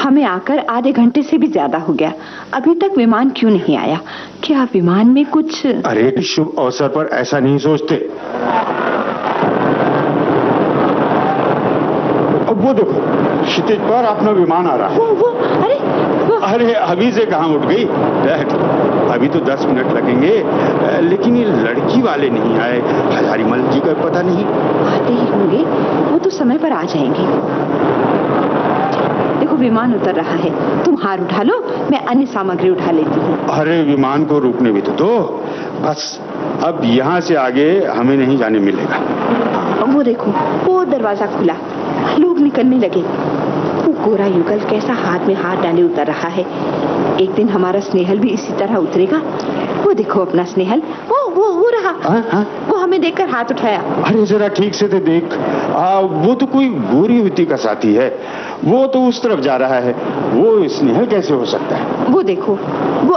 हमें आकर आधे घंटे से भी ज्यादा हो गया, अभी तक विमान क्यों नहीं आया? क्या विमान में कुछ? अरे शुभ अवसर पर ऐसा नहीं सोचते। अब वो देखो, क्षितिज पर अपना विमान आ रहा है। वो अरे अभी से कहाँ उठ गई? अभी तो 10 मिनट लगेंगे, लेकिन ये लड़की वाले नहीं आए। हजारीमल जी का पता नहीं। आते ही होंगे, वो तो समय पर आ जाएंगे। देखो विमान उतर रहा है, तुम हार उठा लो, मैं अन्य सामग्री उठा लेती हूँ। अरे विमान को रुकने भी तो दो। बस अब यहाँ से आगे हमें नहीं जाने मिलेगा। वो देखो, वो दरवाजा खुला, लोग निकलने लगे। वो गोरा युगल कैसा हाथ में हाथ डाले उतर रहा है। एक दिन हमारा स्नेहल भी इसी तरह उतरेगा। वो देखो अपना स्नेहल, वो रहा। वो हमें देखकर हाथ उठाया। अरे जरा ठीक से तो देख, वो तो कोई गोरी युवती का साथी है। वो तो उस तरफ जा रहा है। वो स्नेहल कैसे हो सकता है? वो देखो, वो